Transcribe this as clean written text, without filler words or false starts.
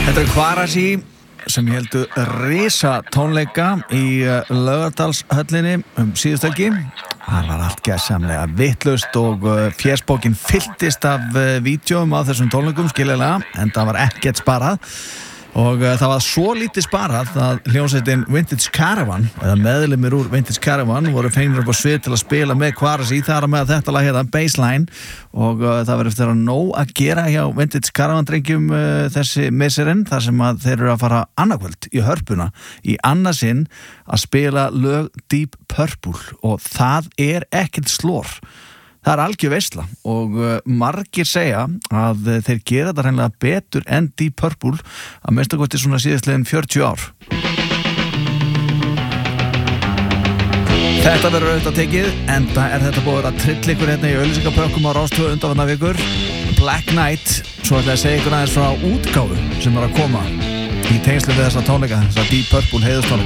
Þetta Kvarasi sem heldur risa tónleika í Laugardalshöllinni síðustu helgi. Það var allt gersamlega vitlaust og fésbókin fylltist af vídeóum á þessum tónleikum skiljanlega, en það var ekkert sparað. Og það var svo lítið sparað að hljómsveitin Vintage Caravan eða meðlimir úr Vintage Caravan voru fengnir upp á svið til að spila með Kvarasi þar með að þetta lag hérna Baseline og það verður eftir að nóg að gera hjá Vintage Caravan drengjum þessi misserinn þar sem að þeir eru að fara annarkvöld í Hörpuna í annarsinn að spila lög Deep Purple og það er ekkert slór. Það algjör veisla og margir segja að þeir gera þetta hreinlega betur en Deep Purple að minnstakosti svona síðastliðin 40 ár. Þetta verður auðvitað tekið, enda er þetta búið að trilla ykkur hérna í auglýsingapökkum á Rás 2 undanfarna vikur. Black Knight, svo ætla ég að segja ykkur aðeins frá útgáfu sem er að koma í tengslu við þessa tónleika, þessa Deep Purple heiðustónleika.